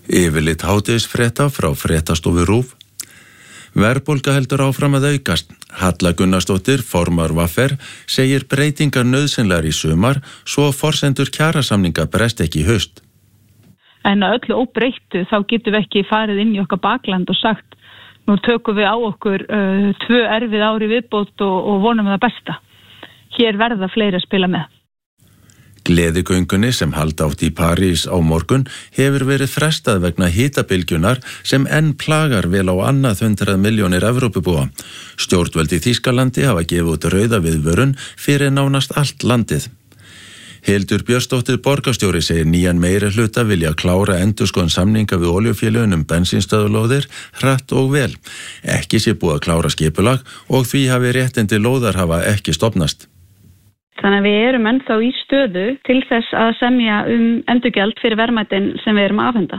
Yfirlit hádegisfrétta frá fréttastofu RÚV. Verðbólga heldur áfram að aukast. Halla Gunnarsdóttir, formar VR, segir breytingar nauðsynlegar í sumar svo forsendur kjarasamninga brest ekki í haust. En að öllu óbreyttu þá getum við ekki farið inn í okkar bakland og sagt nú tökum við á okkur 2 erfið ári viðbót og vonum það besta. Hér verða fleiri að spila með. Gleðigöngunni sem halda átt í París á morgun hefur verið frestað vegna hitabylgjunar sem enn plagar vel á annað 100 milljónir Evrópubúa. Stjórnvöld í Þýskalandi hafa gefið út rauða viðvörun fyrir nánast allt landið. Hildur Björnsdóttir borgarstjóri segir nýjan meirihluta vilja klára endurskoðun samninga við olíufélögum bensínstöðulóðir hratt og vel. Ekki sé búið að klára skipulag og því hafi réttindi lóðar hafa ekki stofnast. Þannig að við erum ennþá í stöðu til þess að semja endurgjald fyrir verðmætin sem við erum að afhenda.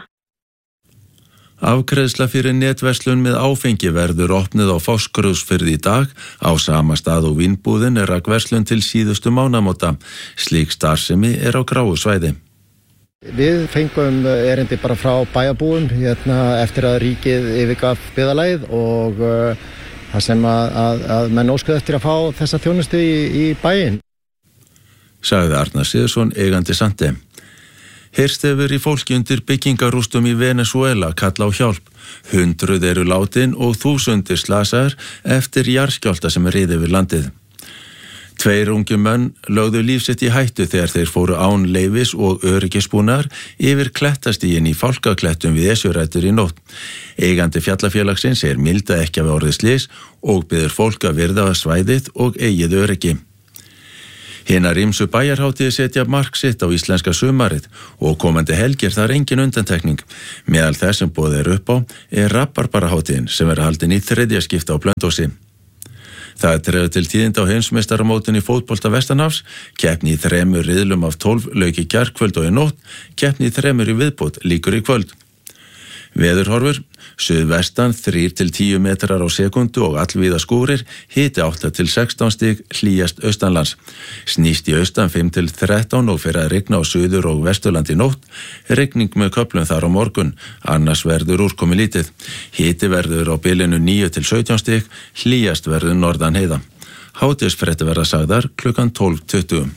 Afgreiðsla fyrir netverslun með áfengi verður opnuð á Fáskrúðsfirði í dag. Á sama stað og Vínbúðin rakverslun til síðustu mánaðamóta. Slík starfsemi á gráu svæði. Við fengum erindi bara frá bæjarbúum eftir að ríkið yfirgaf byggðarlagið og það sem að menn óskuðu eftir að fá þessa þjónustu í bæinn. Sagði Arnar Sigurðsson, eigandi Sandi. Heyrst hefur í fólki undir byggingarústum í Venezuela kalla á hjálp. 100 eru látin og 1000 slasaðir eftir jarðskjálfta sem riði yfir landið. 2 ungi menn lögðu líf sitt í hættu þegar þeir fóru án leyfis og öryggisbúnaðar yfir klettastíginn í Fálkaklettum við Esjurætur í nótt. Eigandi fjallafélagsins segir milda ekki af orðið slys og biður fólk að virða svæðið og eigið öryggi. Hinar ýmsu bæjarhátíðir setja mark sitt á íslenska sumarið og komandi helgir þar engin undantekning. Meðal þess sem boðið upp á rabarbarahátíðin sem haldin í 3. skipti á Blönduósi. Það dregur til tíðinda á heimsmeistaramótinu í fótbolta vestanhafs, keppni í 3 riðlum af 12 lauk í gærkvöld og í nótt, keppni í 3 í viðbót líkur í kvöld. Veðurhorfur, suðvestan 3 til 10 metrar á sekundu og allvíða skúrir, hiti 8 til 16 stig, hlýjast austanlands. Snýst í austan 5 til 13 og fer að rigna á suður og vesturland í nótt, rigning með köflum þar á morgun, annars verður úrkomi lítið. Hiti verður á bilinu 9 til 17 stig, hlýjast verður norðan heiða. Hádegisfréttir verða sagðar klukkan 12:20.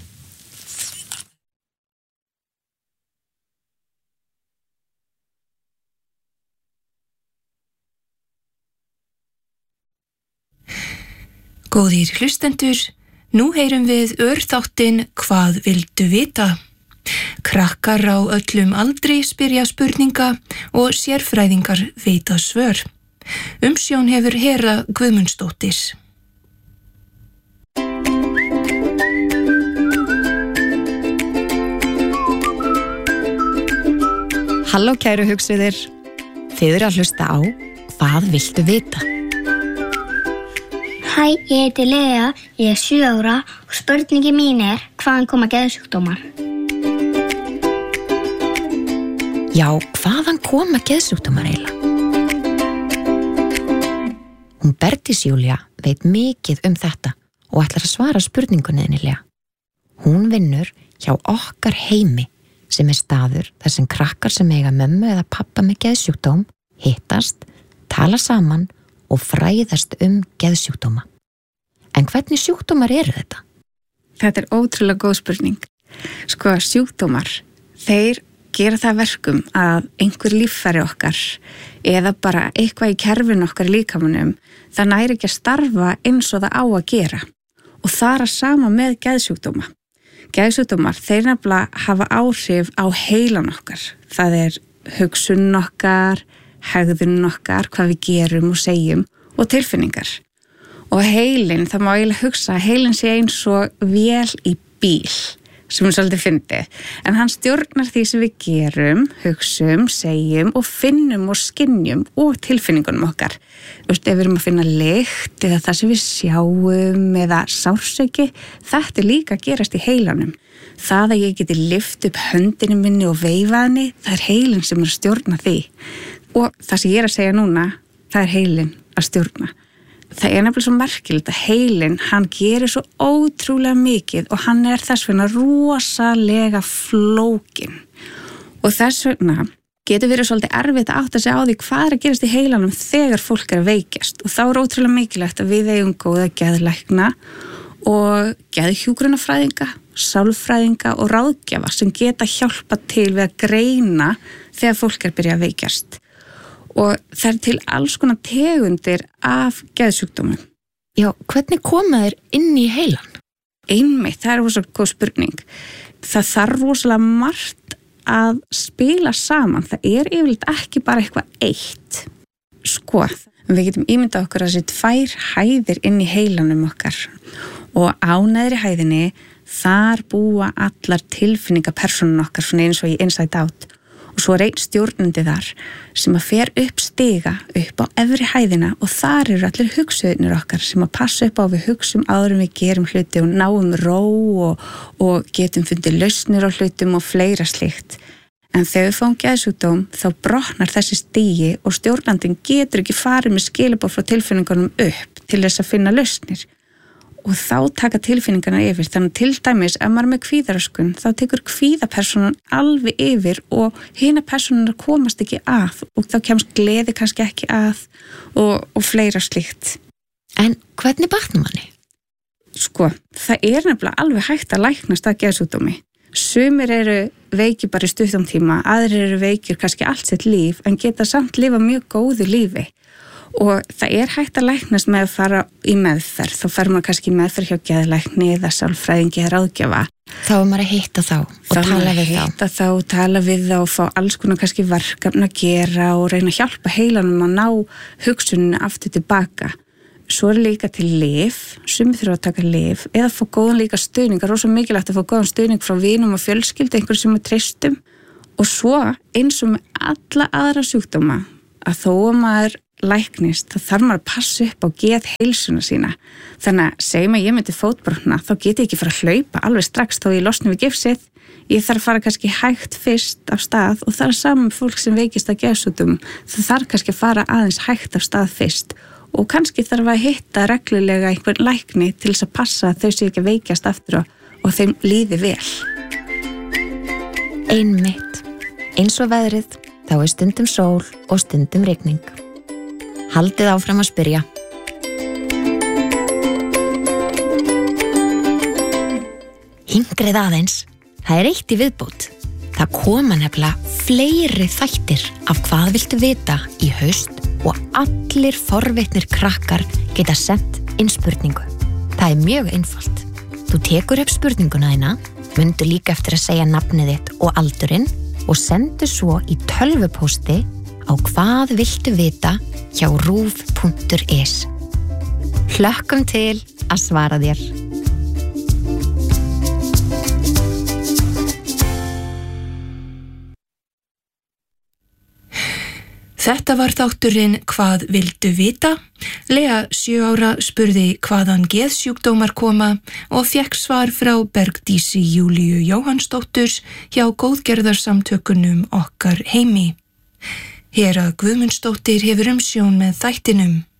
Góðir hlustendur, nú heyrum við örþáttinn Hvað vildu vita? Krakkar á öllum aldri spyrja spurninga og sérfræðingar veita svör. Umsjón hefur Hera Guðmundsdóttir. Halló kæru hugsuðir, þið eru að hlusta á Hvað viltu vita? Hæ, ég heiti Lea, ég er 7 ára og spurningi mín hvaðan koma geðsjúkdómar? Já, hvaðan koma geðsjúkdómar eiginlega? Hún Bergdís Júlía veit mikið þetta og ætlar að svara spurningunni þinni, Lea. Hún vinnur hjá Okkar heimi sem staður þar sem krakkar sem eiga mömmu eða pappa með geðsjúkdóm hittast, tala saman og fræðast geðsjúkdóma. En hvernig sjúkdómar eru þetta? Þetta ótrúlega góð spurning. Sko, sjúkdómar, þeir gera það verkum að einhver líffæri okkar eða bara eitthvað í kerfinu okkar í líkamanum, það næri ekki að starfa eins og það á að gera. Og það að sama með geðsjúkdóma. Geðsjúkdómar, þeir nefnilega hafa áhrif á heilan okkar. Það hugsun okkar, hegðun okkar, hvað við gerum og segjum og tilfinningar. Og heilin, það má eiginlega hugsa að heilin sé eins og vél í bíl, sem svolítið fyndið. En hann stjórnar því sem við gerum, hugsum, segjum og finnum og skynjum og tilfinningunum okkar. Ef við erum að finna lykt eða það sem við sjáum eða sársauki, þetta líka að gerast í heilanum. Það að ég geti lyft upp höndinu minni og veifa henni, það heilin sem að stjórna því. Og það sem ég að segja núna, það heilin að stjórna. Það nefnilega svo merkilegt að heilin, hann gerir svo ótrúlega mikið og hann þess vegna rosalega flókin. Og þess vegna getur verið svolítið erfitt að átta sig á því hvað að gerast í heilanum þegar fólk að veikjast og þá ótrúlega mikilvægt að við eigum góða geðlækna og geðhjúgrunarfræðinga, sálfræðinga og ráðgjafa sem geta hjálpa til við að greina þegar fólk byrja að veikjast og það til alls konar tegundir af geðsjúkdómum. Já, hvernig koma þeir inn í heilan? Einmitt, það rosalega góð spurning. Það þarf rosalega margt að spila saman. Það yfirleitt ekki bara eitthvað eitt. Sko, við getum ímyndað okkur að þessi 2 hæðir inn í heilanum okkar og á neðri hæðinni þar búa allar tilfinningapersónun okkar svona eins og í Inside Out og svo einn stjórnandi þar sem að fer upp stiga upp á efri hæðina og þar eru allir hugsuðnir okkar sem að passa upp á við hugsum áður en við gerum hluti og náum ró og getum fundið lausnir á hlutum og fleira slíkt. En þegar við fáum geðsjúkdóm þá brotnar þessi stigi og stjórnandinn getur ekki farið með skilaboð frá tilfinningunum upp til þess að finna lausnir. Og þá taka tilfinningarna yfir. Þannig til dæmis, ef maður er með kvíðaröskun, þá tekur kvíðapersonan alveg yfir og hina personar komast ekki að og þá kemst gleði kannski ekki að og fleira slíkt. En hvernig batnar manni? Sko, það nefnilega alveg hægt að læknast að geðsjúkdómi. Sumir eru veikir bara í stuttum tíma, aðrir eru veikir kannski allt sitt líf en geta samt lifa mjög góðu lífi. Og það hægt að læknast með að fara í meðferð. Þá fer maður kannski í meðferð hjá geðlækni eða sálfræðingi eða ráðgjafa. Þá maður að hitta þá og tala við þá. Tala við þá og fá alls konar kannski verkefni að gera og reyna að hjálpa heilanum að ná hugsuninu aftur tilbaka. Svo líka til lyf, sumir þurfa að taka lyf eða fá góðan líka stuðning. Það rosa mikilvægt að fá góðan stuðning frá vinum og fjölskyldu, einhverjum sem við treystum. Og svo eins og með alla aðra sjúkdóma að þó að maður læknist, þá þarf maður að passa upp á geðheilsuna sína. Þannig að segjum að ég myndi fótbrotna, þá get ég ekki fara að hlaupa alveg strax þó ég losni við gifsið. Ég þarf að fara kannski hægt fyrst af stað og það saman fólk sem veikist að geðsjúkdómum. Það þarf kannski að fara aðeins hægt af stað fyrst og kannski þarf að hitta reglulega einhvern lækni til þess að passa að þau séu ekki að veikjast aftur og þeim líði vel. Einmitt. Eins og veðrið, þá stundum sól og stundum rigning. Haldið áfram að spyrja. Hingrið aðeins, það eitt í viðbót. Það koma nefnilega fleiri þættir af hvað viltu vita í haust og allir forvitnir krakkar geta sent inn spurningu. Það mjög einfalt. Þú tekur upp spurninguna þína, mundu líka eftir að segja nafnið þitt og aldurinn og sendu svo í tölvupósti á hvað viltu vita hjá ruv.is. Hlökkum til að svara þér. Þetta var þátturinn Hvað vildu vita? Lea 7 ára spurði hvaðan geðsjúkdómar koma og fékk svar frá Bergdísi Júlíu Jóhannsdóttur hjá góðgerðarsamtökunum Okkar heimi. Hera Guðmundsdóttir hefur umsjón með þættinum.